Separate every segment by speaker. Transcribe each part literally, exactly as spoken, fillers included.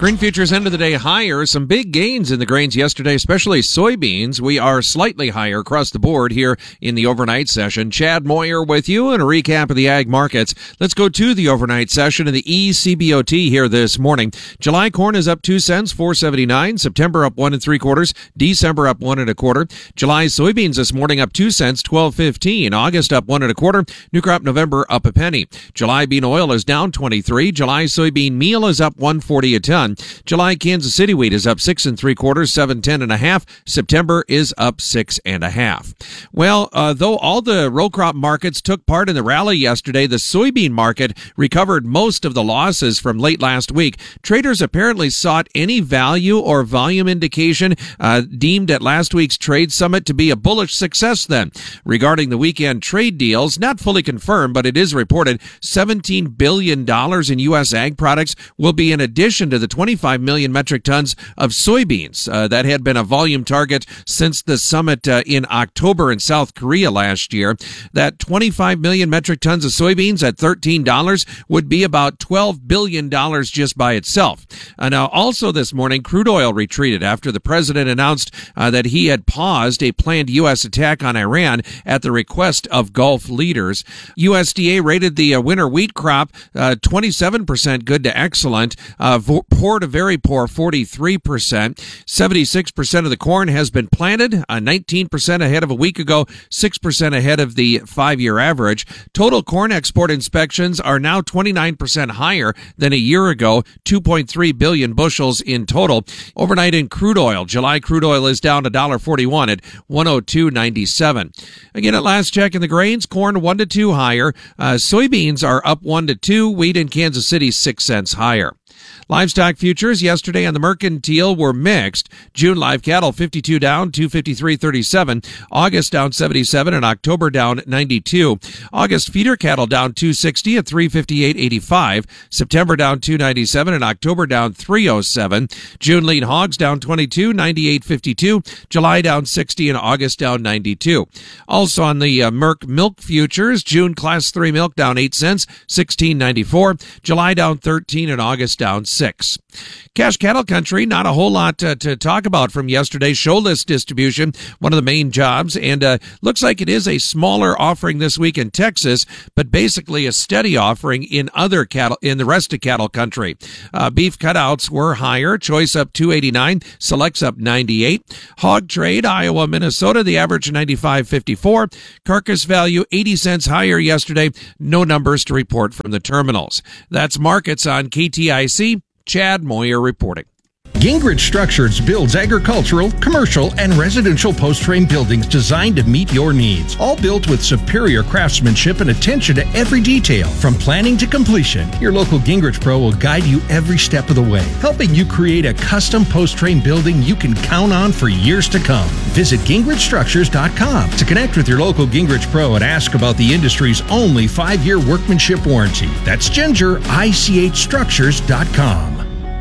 Speaker 1: Grain futures end of the day higher. Some big gains in the grains yesterday, especially soybeans. We are slightly higher across the board here in the overnight session. Chad Moyer with you and a recap of the ag markets. Let's go to the overnight session of the E C B O T here this morning. July corn is up two cents, four seventy-nine. September up one and three quarters. December up one and a quarter. July soybeans this morning up two cents, twelve fifteen. August up one and a quarter. New crop November up a penny. July bean oil is down twenty-three. July soybean meal is up one forty a ton. July Kansas City wheat is up six and three quarters, seven ten and a half. September is up six and a half. Well, uh, though all the row crop markets took part in the rally yesterday, the soybean market recovered most of the losses from late last week. Traders apparently sought any value or volume indication, uh, deemed at last week's trade summit to be a bullish success then. Regarding the weekend trade deals, not fully confirmed, but it is reported seventeen billion dollars in U S ag products will be in addition to the twenty-five million metric tons of soybeans. Uh, that had been a volume target since the summit uh, in October in South Korea last year. That twenty-five million metric tons of soybeans at thirteen dollars would be about twelve billion dollars just by itself. Uh, now, also this morning, crude oil retreated after the president announced uh, that he had paused a planned U S attack on Iran at the request of Gulf leaders. U S D A rated the uh, winter wheat crop uh, twenty-seven percent good to excellent, uh, poor to very poor forty-three percent. seventy-six percent of the corn has been planted, uh, nineteen percent ahead of a week ago, six percent ahead of the five-year average. Total corn export inspections are now twenty-nine percent higher than a year ago, two point three billion bushels in total. Overnight in crude oil, July crude oil is down one dollar forty-one at one oh two ninety-seven. Again, at last check in the grains, corn one to two higher. Uh, soybeans are up one to two. Wheat in Kansas City six cents higher. Livestock futures yesterday on the mercantile were mixed. June live cattle fifty-two down, two fifty-three thirty-seven. August down seventy-seven and October down ninety-two. August feeder cattle down two sixty at three fifty-eight eighty-five. September down two ninety-seven and October down three oh seven. June lean hogs down twenty-two, ninety-eight fifty-two. July down sixty and August down ninety-two. Also on the uh, Merc milk futures, June class three milk down eight cents, sixteen ninety-four. July down thirteen and August down six. Cash cattle country, not a whole lot uh, to talk about from yesterday's show list distribution, one of the main jobs, and uh, looks like it is a smaller offering this week in Texas, but basically a steady offering in other cattle, in the rest of cattle country. Uh, beef cutouts were higher, choice up two eighty-nine, selects up ninety-eight. Hog trade, Iowa, Minnesota, the average ninety-five fifty-four. Carcass value eighty cents higher yesterday, no numbers to report from the terminals. That's markets on K T I C. Chad Moyer reporting.
Speaker 2: Gingrich Structures builds agricultural, commercial, and residential post-frame buildings designed to meet your needs. All built with superior craftsmanship and attention to every detail. From planning to completion, your local Gingrich Pro will guide you every step of the way, helping you create a custom post-frame building you can count on for years to come. Visit gingrich structures dot com to connect with your local Gingrich Pro and ask about the industry's only five-year workmanship warranty. That's ginger I C H structures dot com.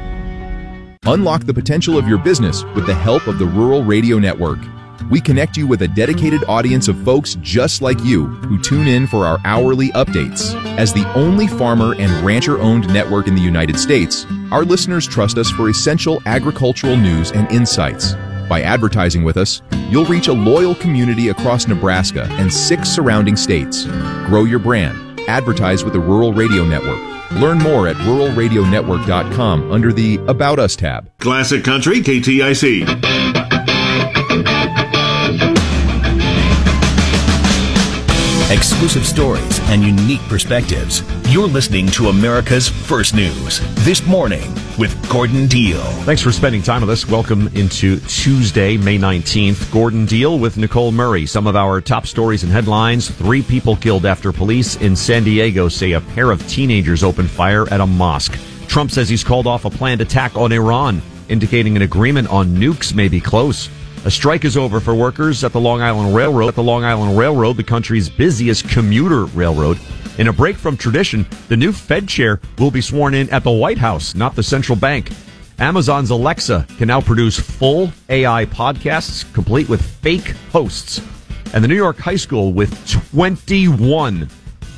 Speaker 3: Unlock the potential of your business with the help of the Rural Radio Network. We connect you with a dedicated audience of folks just like you who tune in for our hourly updates. As the only farmer and rancher-owned network in the United States, our listeners trust us for essential agricultural news and insights. By advertising with us, you'll reach a loyal community across Nebraska and six surrounding states. Grow your brand. Advertise with the Rural Radio Network. Learn more at rural radio network dot com under the About Us tab.
Speaker 4: Classic Country, K T I C.
Speaker 5: Exclusive stories and unique perspectives. You're listening to America's First News This Morning with Gordon Deal.
Speaker 6: Thanks for spending time with us. Welcome into Tuesday, May nineteenth. Gordon Deal with Nicole Murray. Some of our top stories and headlines. Three people killed after police in San Diego say a pair of teenagers opened fire at a mosque. Trump says he's called off a planned attack on Iran, indicating an agreement on nukes may be close. A strike is over for workers at the Long Island Railroad. At the Long Island Railroad, the country's busiest commuter railroad. In a break from tradition, the new Fed chair will be sworn in at the White House, not the central bank. Amazon's Alexa can now produce full A I podcasts, complete with fake hosts. And the New York High School with twenty-one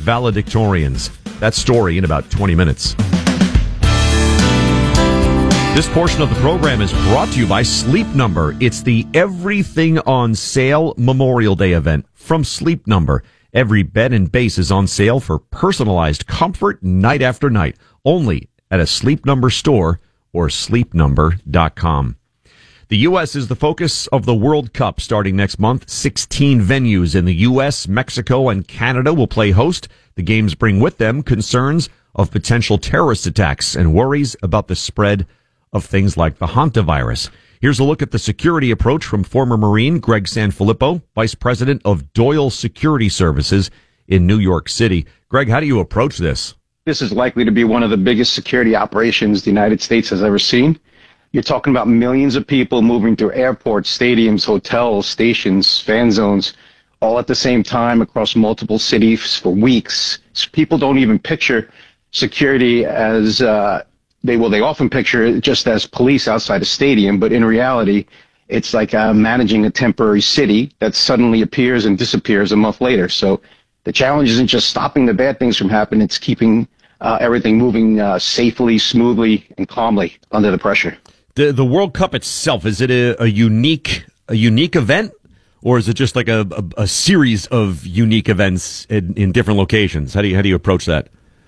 Speaker 6: valedictorians. That story in about twenty minutes. This portion of the program is brought to you by Sleep Number. It's the Everything on Sale Memorial Day event from Sleep Number. Every bed and base is on sale for personalized comfort night after night, only at a Sleep Number store or sleep number dot com. The U S is the focus of the World Cup starting next month. sixteen venues in the U S, Mexico, and Canada will play host. The games bring with them concerns of potential terrorist attacks and worries about the spread of things like the hantavirus. Here's a look at the security approach from former Marine Greg Sanfilippo, Vice President of Doyle Security Services in New York City. Greg, how do you approach this?
Speaker 7: This is likely to be one of the biggest security operations the United States has ever seen. You're talking about millions of people moving through airports, stadiums, hotels, stations, fan zones, all at the same time across multiple cities for weeks. So people don't even picture security as uh, they well, they often picture it just as police outside a stadium, but in reality, it's like uh, managing a temporary city that suddenly appears and disappears a month later. So the challenge isn't just stopping the bad things from happening; it's keeping uh, everything moving uh, safely, smoothly, and calmly under the pressure.
Speaker 6: The the World Cup itself, is it a, a unique a unique event, or is it just like a, a, a series of unique events in, in different locations? How do you how do you approach that?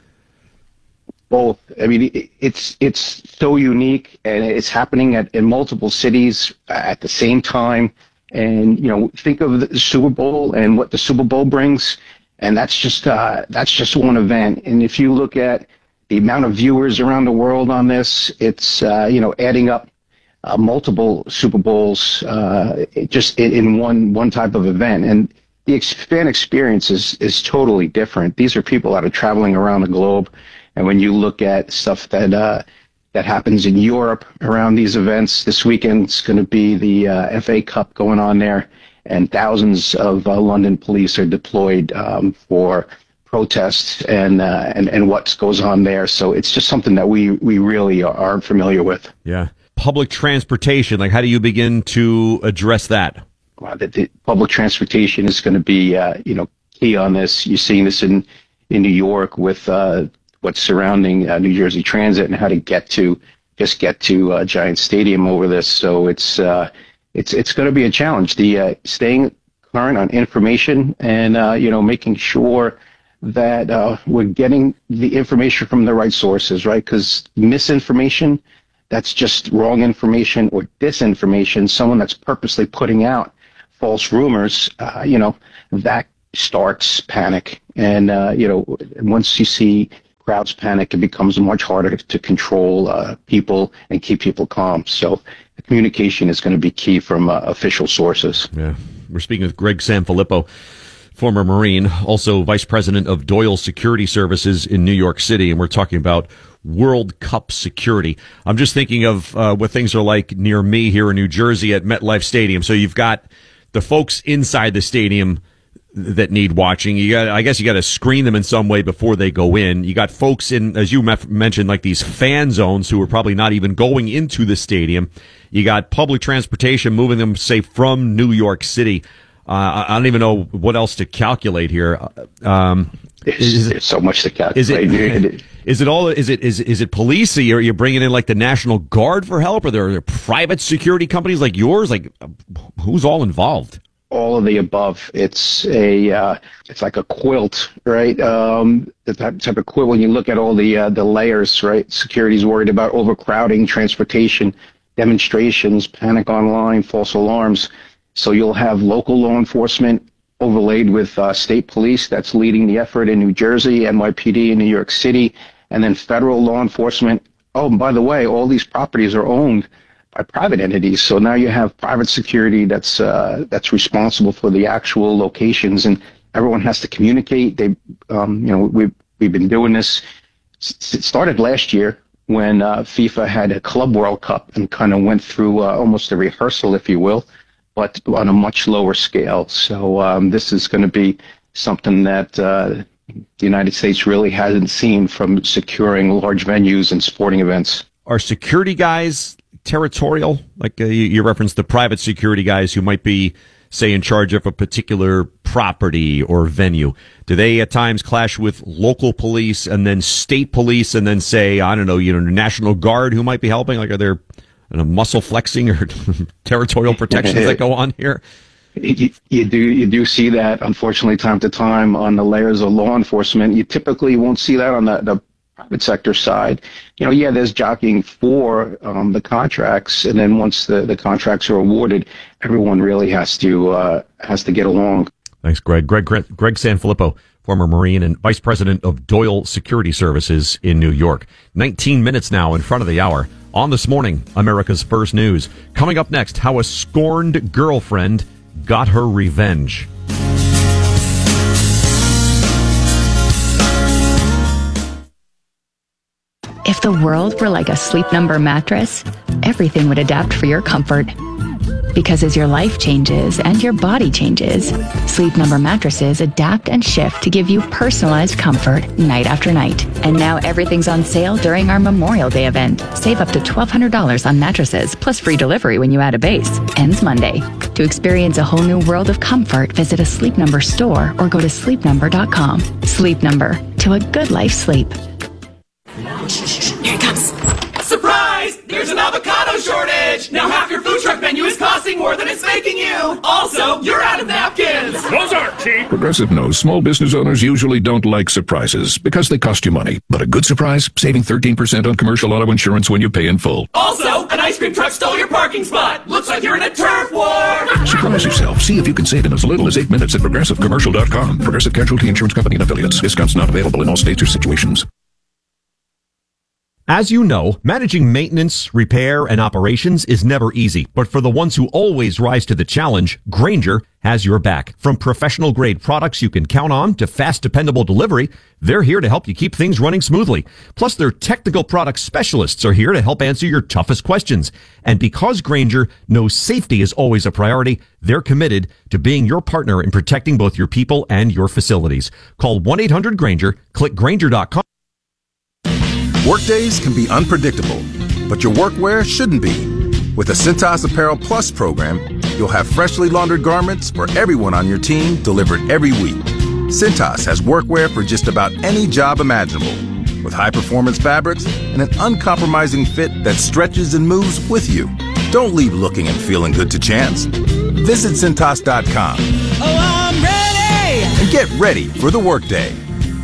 Speaker 7: Both. I mean, it's it's so unique, and it's happening at in multiple cities at the same time. And you know, think of the Super Bowl and what the Super Bowl brings, and that's just uh, that's just one event. And if you look at the amount of viewers around the world on this, it's uh, you know adding up uh, multiple Super Bowls uh, just in, in one one type of event. And the fan experience is is totally different. These are people that are traveling around the globe. And when you look at stuff that uh, that happens in Europe around these events, this weekend's going to be the uh, F A Cup going on there, and thousands of uh, London police are deployed um, for protests and, uh, and and what goes on there. So it's just something that we we really are familiar with.
Speaker 6: Yeah, public transportation. Like, how do you begin to address that?
Speaker 7: Well, the, the public transportation is going to be uh, you know key on this. You're seeing this in in New York with Uh, what's surrounding uh, New Jersey Transit and how to get to just get to uh, Giant Stadium over this. So it's uh, it's it's going to be a challenge. The uh, staying current on information and uh, you know making sure that uh, we're getting the information from the right sources, right? Because misinformation, that's just wrong information, or disinformation, someone that's purposely putting out false rumors, uh, you know, that starts panic. And uh, you know, once you see crowds panic, it becomes much harder to control uh, people and keep people calm. So the communication is going to be key from uh, official sources.
Speaker 6: Yeah, we're speaking with Greg Sanfilippo, former Marine, also Vice President of Doyle Security Services in New York City, and we're talking about World Cup security. I'm just thinking of uh, what things are like near me here in New Jersey at MetLife Stadium. So you've got the folks inside the stadium that need watching. You got, I guess you got to screen them in some way before they go in. You got folks in, as you mentioned, like these fan zones who are probably not even going into the stadium. You got public transportation moving them, say, from New York City. Uh, I don't even know what else to calculate here. Um,
Speaker 7: there's, is, there's so much to calculate.
Speaker 6: Is it, is it all? Is it is is it police? Are you, are you bringing in like the National Guard for help? Or there are there private security companies like yours? Like, who's all involved?
Speaker 7: All of the above. It's a, uh, it's like a quilt, right? Um, the type, type of quilt. When you look at all the uh, the layers, right? Security's worried about overcrowding, transportation, demonstrations, panic online, false alarms. So you'll have local law enforcement overlaid with uh, state police that's leading the effort in New Jersey, N Y P D in New York City, and then federal law enforcement. Oh, and by the way, all these properties are owned by private entities. So now you have private security that's uh, that's responsible for the actual locations, and everyone has to communicate. They, um, you know, we've we've been doing this. It started last year when uh, FIFA had a Club World Cup and kind of went through uh, almost a rehearsal, if you will, but on a much lower scale. So um, this is going to be something that uh, the United States really hasn't seen from securing large venues and sporting events.
Speaker 6: Are security guys territorial? Like uh, you, you referenced the private security guys who might be, say, in charge of a particular property or venue? Do they at times clash with local police and then state police and then say, I don't know, you know, National Guard who might be helping? Like, are there you know, muscle flexing or territorial protections that go on here?
Speaker 7: You, you do you do see that, unfortunately, time to time on the layers of law enforcement. You typically won't see that on the, the private sector side. You know, yeah, there's jockeying for um, the contracts, and then once the, the contracts are awarded, everyone really has to uh, has to get along.
Speaker 6: Thanks, Greg. Greg Greg, Greg Sanfilippo, former Marine and Vice President of Doyle Security Services in New York. nineteen minutes now in front of the hour. On This Morning, America's First News. Coming up next, how a scorned girlfriend got her revenge.
Speaker 8: If the world were like a Sleep Number mattress, everything would adapt for your comfort. Because as your life changes and your body changes, Sleep Number mattresses adapt and shift to give you personalized comfort night after night. And now everything's on sale during our Memorial Day event. Save up to twelve hundred dollars on mattresses, plus free delivery when you add a base. Ends Monday. To experience a whole new world of comfort, visit a Sleep Number store or go to sleep number dot com. Sleep Number. To a good life sleep.
Speaker 9: Here it comes. Surprise! There's an avocado shortage! Now half your food truck menu is costing more than it's making you! Also, you're out of napkins!
Speaker 10: Those aren't cheap! Progressive knows small business owners usually don't like surprises because they cost you money. But a good surprise? Saving thirteen percent on commercial auto insurance when you pay in full.
Speaker 9: Also, an ice cream truck stole your parking spot! Looks like you're in a turf war!
Speaker 10: Surprise yourself. See if you can save in as little as eight minutes at progressive commercial dot com. Progressive Casualty Insurance Company and affiliates. Discounts not available in all states or situations.
Speaker 6: As you know, managing maintenance, repair, and operations is never easy. But for the ones who always rise to the challenge, Grainger has your back. From professional-grade products you can count on to fast, dependable delivery, they're here to help you keep things running smoothly. Plus, their technical product specialists are here to help answer your toughest questions. And because Grainger knows safety is always a priority, they're committed to being your partner in protecting both your people and your facilities. Call one eight hundred Grainger, click Grainger dot com.
Speaker 11: Workdays can be unpredictable, but your workwear shouldn't be. With the Cintas Apparel Plus program, you'll have freshly laundered garments for everyone on your team delivered every week. Cintas has workwear for just about any job imaginable, with high-performance fabrics and an uncompromising fit that stretches and moves with you. Don't leave looking and feeling good to chance. Visit Cintas dot com.
Speaker 9: Oh, I'm ready!
Speaker 11: And get ready for the workday.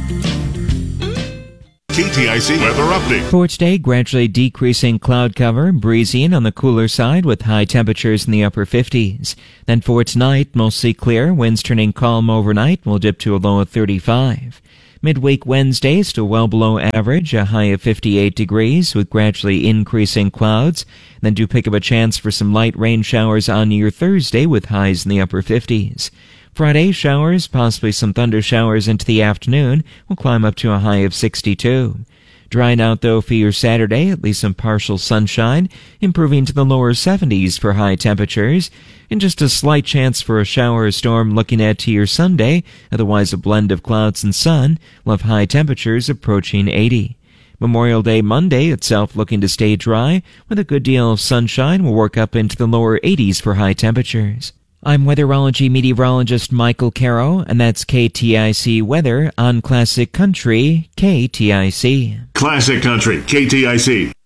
Speaker 4: K T I C weather update.
Speaker 12: For today, gradually decreasing cloud cover, breezy and on the cooler side with high temperatures in the upper fifties. Then for tonight, mostly clear, winds turning calm overnight, will dip to a low of thirty-five. Midweek Wednesday, still well below average, a high of fifty-eight degrees with gradually increasing clouds. Then do pick up a chance for some light rain showers on your Thursday with highs in the upper fifties. Friday, showers, possibly some thunder showers into the afternoon, will climb up to a high of sixty-two. Drying out, though, for your Saturday, at least some partial sunshine, improving to the lower seventies for high temperatures, and just a slight chance for a shower or storm looking at to your Sunday, otherwise a blend of clouds and sun, will have high temperatures approaching eighty. Memorial Day Monday itself looking to stay dry, with a good deal of sunshine will work up into the lower eighties for high temperatures. I'm weatherology meteorologist Michael Caro, and that's K T I C Weather on Classic Country, K T I C.
Speaker 4: Classic Country, K T I C.